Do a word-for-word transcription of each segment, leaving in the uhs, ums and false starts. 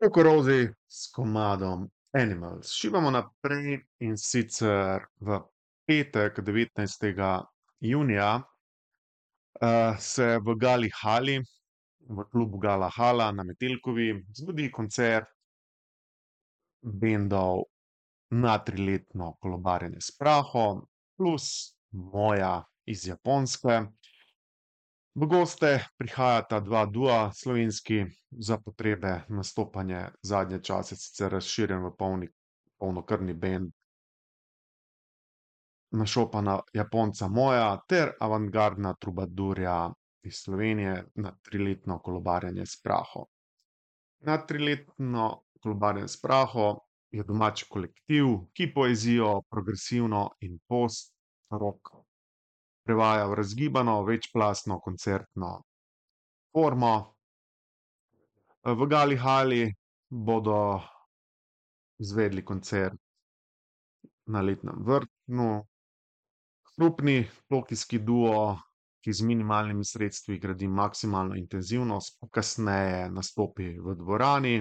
Kokorozi s komadom Animals. Šibamo naprej in sicer v petek, devetnajstega junija, eh, se v Gali Hali, v klubu Gala Hala na Metelkovi, zgodi koncert bendov Na triletno kolobarjenje s prahom plus Moja iz Japonske. V goste prihajata dva dua slovenski, za potrebe nastopanja zadnje čase sicer razširjen v polni, polnokrvni bend našopana Japonca Moja ter avantgardna trubadurja iz Slovenije Na triletno kolobarjenje s prahom. Na triletno kolobarjenje s prahom je domači kolektiv, ki poezijo progresivno in post-rock prevaja v razgibano, večplastno koncertno formo. V Gali Hali bodo izvedli koncert na letnem vrtnu. Hrupni tokijski duo, ki z minimalnimi sredstvi gradi maksimalno intenzivnost, kasneje nastopi v dvorani.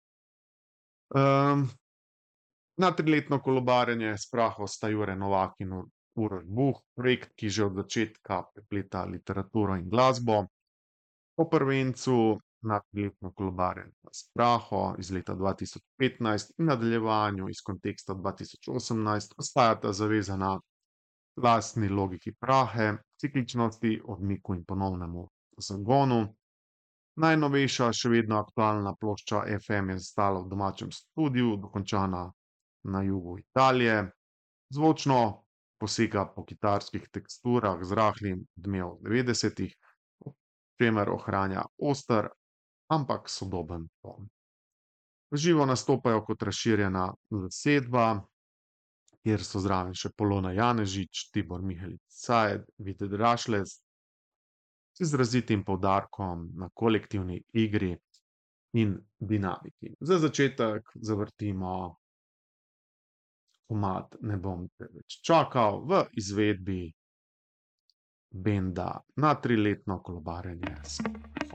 Um, na triletno kolobarjenje s prahom sta Jure Novak in Uroš Buh, projekt, ki že od začetka prepleta literaturo in glasbo. Po prvencu Na triletno kolobarjenje s prahom iz leta dva tisoč petnajst in nadaljevanju iz konteksta dva tisoč osemnajst ostajata zavezana lastni logiki prahe, cikličnosti, odmiku in ponovnemu zagonu. Najnovejša, še vedno aktualna plošča F M je nastala v domačem studiu, dokončana na jugu Italije. Zvočno posega po kitarskih teksturah z rahlim odmevom devetdesetih, pri čemer ohranja oster, ampak sodoben ton. V živo nastopajo kot razširjena zasedba, kjer so zraven še Polona Janežič, Tibor Mihelič Cajt, Vite Drašlez, z izrazitim poudarkom na kolektivni igri in dinamiki. Za začetek zavrtimo komad Ne bom te več čakal v izvedbi benda Na triletno kolobarjenje s prahom.